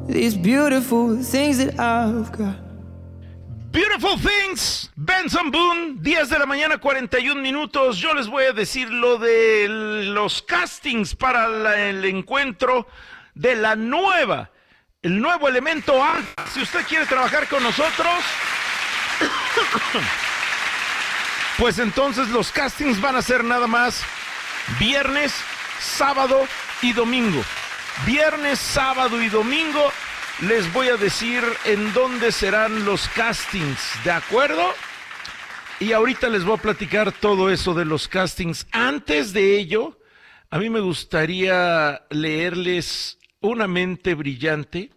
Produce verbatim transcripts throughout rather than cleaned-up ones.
these beautiful things that I've got. Beautiful Things, Benson Boone, diez de la mañana, cuarenta y un minutos. Yo les voy a decir lo de los castings para la, el encuentro de la nueva, el nuevo elemento alfa. Si usted quiere trabajar con nosotros, pues entonces los castings van a ser nada más viernes, sábado y domingo. Viernes, sábado y domingo. Les voy a decir en dónde serán los castings, ¿de acuerdo? Y ahorita les voy a platicar todo eso de los castings. Antes de ello, a mí me gustaría leerles una mente brillante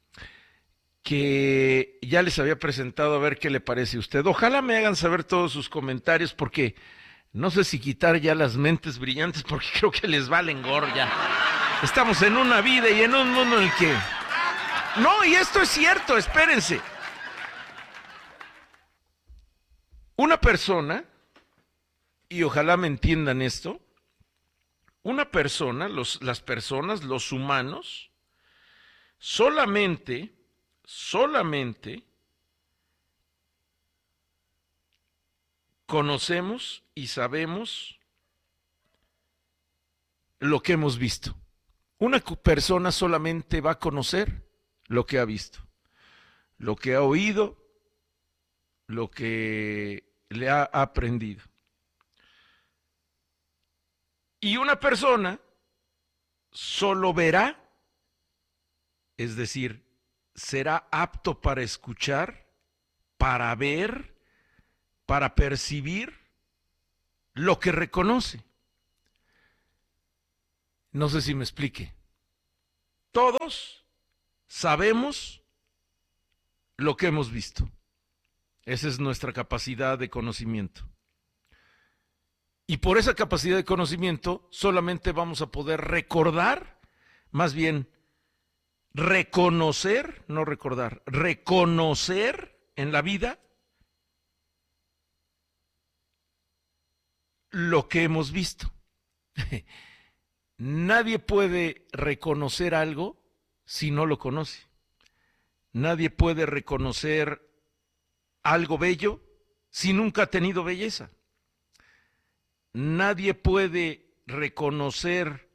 que ya les había presentado, a ver qué le parece a usted. Ojalá me hagan saber todos sus comentarios, porque no sé si quitar ya las mentes brillantes, porque creo que les valen gorro ya. Estamos en una vida y en un mundo en el que... No, y esto es cierto, espérense. Una persona, y ojalá me entiendan esto, una persona, los, las personas, los humanos, solamente, solamente conocemos y sabemos lo que hemos visto. Una persona solamente va a conocer lo que ha visto, lo que ha oído, lo que le ha aprendido. Y una persona solo verá, es decir, será apto para escuchar, para ver, para percibir lo que reconoce. No sé si me explique. Todos sabemos lo que hemos visto. Esa es nuestra capacidad de conocimiento. Y por esa capacidad de conocimiento solamente vamos a poder recordar, más bien reconocer, no recordar, reconocer en la vida lo que hemos visto. Nadie puede reconocer algo si no lo conoce. Nadie puede reconocer algo bello si nunca ha tenido belleza. Nadie puede reconocer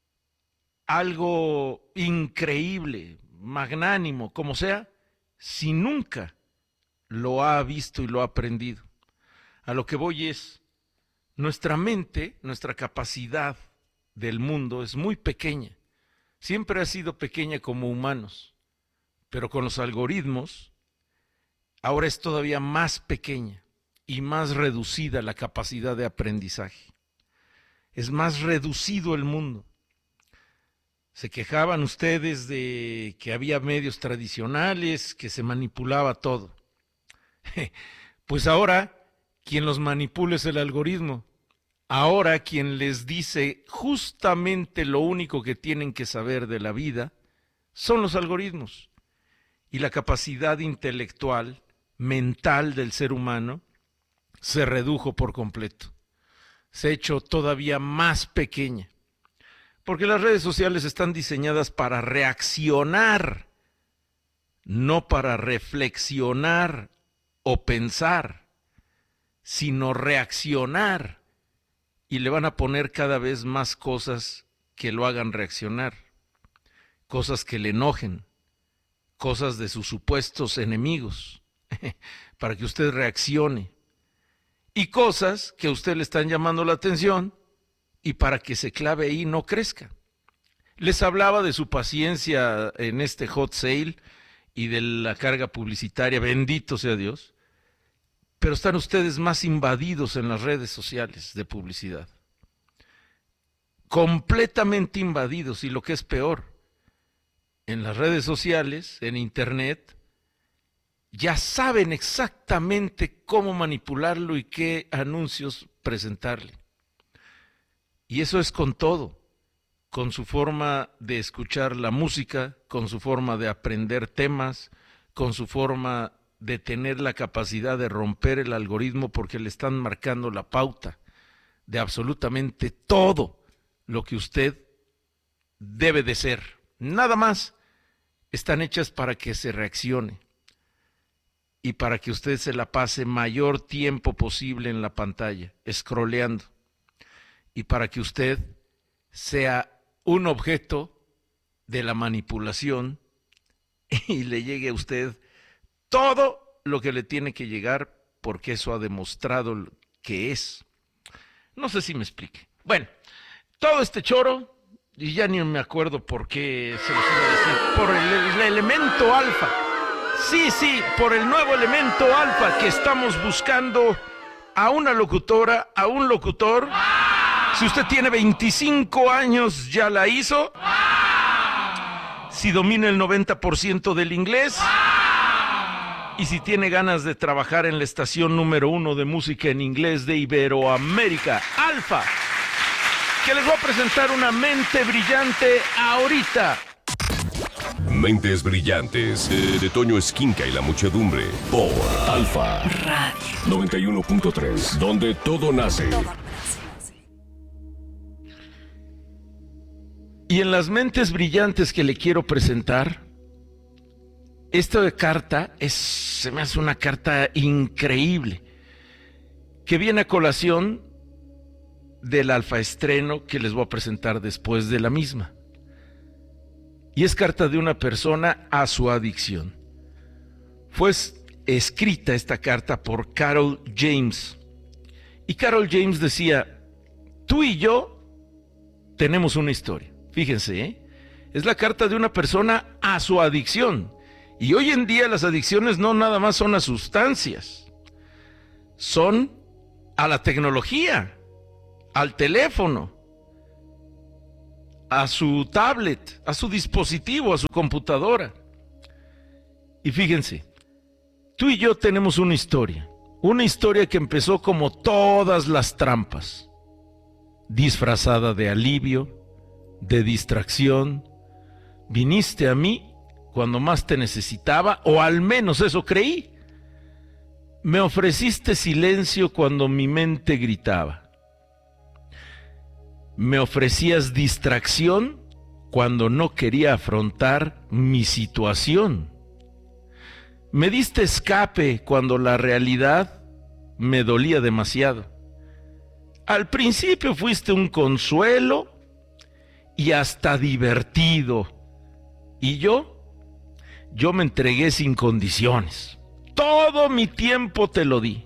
algo increíble, magnánimo, como sea, si nunca lo ha visto y lo ha aprendido. A lo que voy es, nuestra mente, nuestra capacidad del mundo es muy pequeña. Siempre ha sido pequeña como humanos, pero con los algoritmos ahora es todavía más pequeña y más reducida la capacidad de aprendizaje. Es más reducido el mundo. Se quejaban ustedes de que había medios tradicionales, que se manipulaba todo. Pues ahora quien los manipula es el algoritmo. Ahora quien les dice justamente lo único que tienen que saber de la vida son los algoritmos. Y la capacidad intelectual, mental del ser humano se redujo por completo. Se ha hecho todavía más pequeña. Porque las redes sociales están diseñadas para reaccionar, no para reflexionar o pensar, sino reaccionar. Y le van a poner cada vez más cosas que lo hagan reaccionar, cosas que le enojen, cosas de sus supuestos enemigos, para que usted reaccione, y cosas que a usted le están llamando la atención y para que se clave ahí y no crezca. Les hablaba de su paciencia en este hot sale y de la carga publicitaria, bendito sea Dios. Pero están ustedes más invadidos en las redes sociales de publicidad. Completamente invadidos, y lo que es peor, en las redes sociales, en internet, ya saben exactamente cómo manipularlo y qué anuncios presentarle. Y eso es con todo, con su forma de escuchar la música, con su forma de aprender temas, con su forma de tener la capacidad de romper el algoritmo, porque le están marcando la pauta de absolutamente todo lo que usted debe de ser. Nada más están hechas para que se reaccione y para que usted se la pase mayor tiempo posible en la pantalla, scrolleando, y para que usted sea un objeto de la manipulación y le llegue a usted todo lo que le tiene que llegar, porque eso ha demostrado lo que es. No sé si me explique. Bueno, todo este choro, y ya ni me acuerdo por qué se los iba a decir, por el, el elemento alfa. Sí, sí, por el nuevo elemento alfa que estamos buscando a una locutora, a un locutor. Si usted tiene veinticinco años, ya la hizo. Si domina el noventa por ciento del inglés. Y si tiene ganas de trabajar en la estación número uno de música en inglés de Iberoamérica, Alfa, que les voy a presentar una mente brillante ahorita. Mentes brillantes de, de Toño Esquinca y la muchedumbre por Alfa Radio noventa y uno punto tres, donde todo nace. Y en las mentes brillantes que le quiero presentar, esta carta es, se me hace una carta increíble, que viene a colación del alfa estreno que les voy a presentar después de la misma. Y es carta de una persona a su adicción. Fue escrita esta carta por Carol James. Y Carol James decía: tú y yo tenemos una historia. Fíjense, ¿eh? Es la carta de una persona a su adicción. Y hoy en día las adicciones no nada más son a sustancias, son a la tecnología, al teléfono, a su tablet, a su dispositivo, a su computadora. Y fíjense, tú y yo tenemos una historia, una historia que empezó como todas las trampas, disfrazada de alivio, de distracción. Viniste a mí cuando más te necesitaba, o al menos eso creí. Me ofreciste silencio cuando mi mente gritaba. Me ofrecías distracción cuando no quería afrontar mi situación. Me diste escape cuando la realidad me dolía demasiado. Al principio fuiste un consuelo y hasta divertido. Y yo, yo me entregué sin condiciones. Todo mi tiempo te lo di.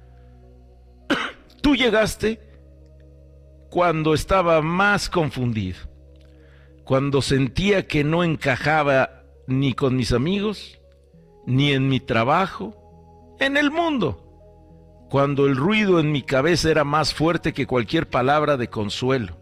Tú llegaste cuando estaba más confundido, cuando sentía que no encajaba ni con mis amigos, ni en mi trabajo, en el mundo, cuando el ruido en mi cabeza era más fuerte que cualquier palabra de consuelo.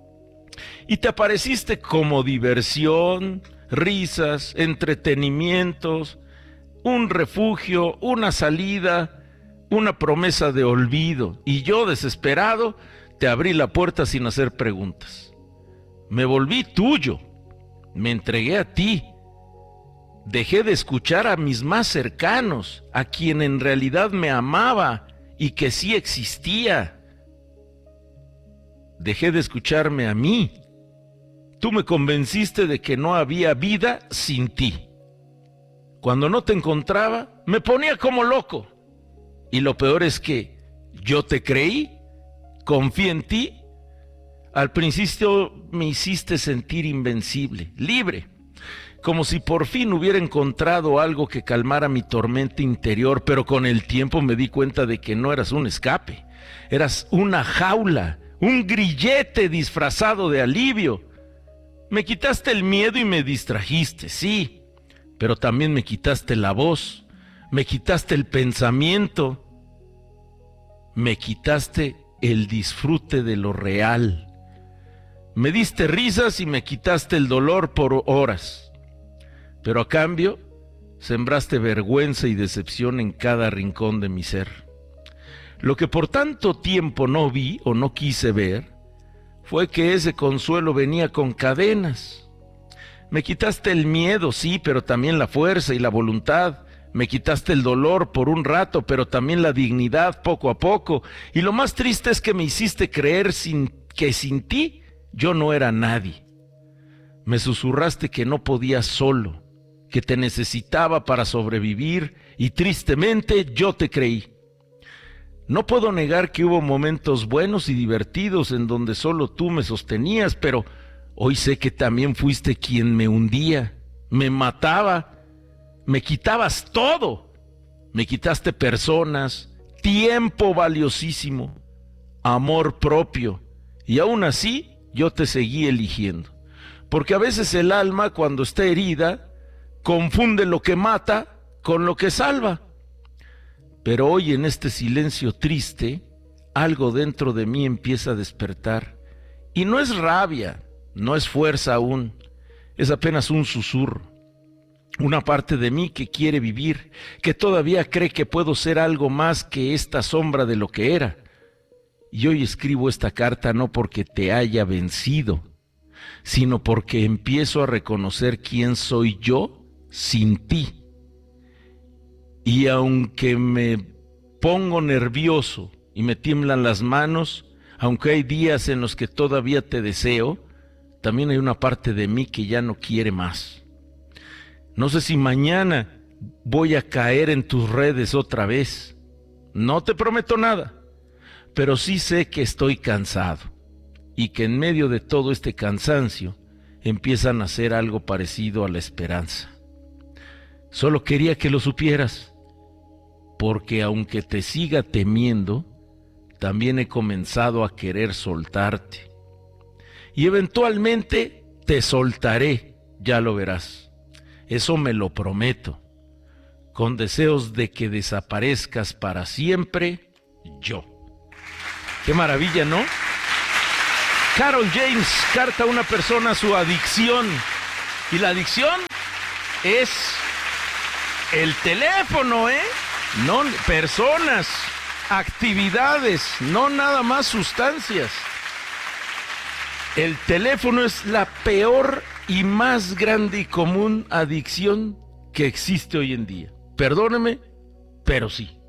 Y te apareciste como diversión, risas, entretenimientos, un refugio, una salida, una promesa de olvido. Y yo, desesperado, te abrí la puerta sin hacer preguntas. Me volví tuyo, me entregué a ti. Dejé de escuchar a mis más cercanos, a quien en realidad me amaba y que sí existía. Dejé de escucharme a mí. Tú me convenciste de que no había vida sin ti. Cuando no te encontraba, me ponía como loco. Y lo peor es que yo te creí, confié en ti. Al principio me hiciste sentir invencible, libre, como si por fin hubiera encontrado algo que calmara mi tormenta interior, pero con el tiempo me di cuenta de que no eras un escape, eras una jaula, un grillete disfrazado de alivio. Me quitaste el miedo y me distrajiste, sí, pero también me quitaste la voz, me quitaste el pensamiento, me quitaste el disfrute de lo real. Me diste risas y me quitaste el dolor por horas, pero a cambio sembraste vergüenza y decepción en cada rincón de mi ser. Lo que por tanto tiempo no vi o no quise ver fue que ese consuelo venía con cadenas. Me quitaste el miedo, sí, pero también la fuerza y la voluntad. Me quitaste el dolor por un rato, pero también la dignidad poco a poco. Y lo más triste es que me hiciste creer sin, que sin ti yo no era nadie. Me susurraste que no podía solo, que te necesitaba para sobrevivir y tristemente yo te creí. No puedo negar que hubo momentos buenos y divertidos en donde solo tú me sostenías, pero hoy sé que también fuiste quien me hundía, me mataba, me quitabas todo. Me quitaste personas, tiempo valiosísimo, amor propio, y aún así yo te seguí eligiendo. Porque a veces el alma, cuando está herida, confunde lo que mata con lo que salva. Pero hoy, en este silencio triste, algo dentro de mí empieza a despertar. Y no es rabia, no es fuerza aún, es apenas un susurro. Una parte de mí que quiere vivir, que todavía cree que puedo ser algo más que esta sombra de lo que era. Y hoy escribo esta carta no porque te haya vencido, sino porque empiezo a reconocer quién soy yo sin ti. Y aunque me pongo nervioso y me tiemblan las manos, aunque hay días en los que todavía te deseo, también hay una parte de mí que ya no quiere más. No sé si mañana voy a caer en tus redes otra vez. No te prometo nada, pero sí sé que estoy cansado y que en medio de todo este cansancio empieza a nacer algo parecido a la esperanza. Solo quería que lo supieras, porque aunque te siga temiendo, también he comenzado a querer soltarte. Y eventualmente te soltaré, ya lo verás. Eso me lo prometo, con deseos de que desaparezcas para siempre, yo. ¡Qué maravilla!, ¿no? Carol James, carta a una persona su adicción. Y la adicción es el teléfono, ¿eh? No personas, actividades, no nada más sustancias. El teléfono es la peor y más grande y común adicción que existe hoy en día. Perdóneme, pero sí.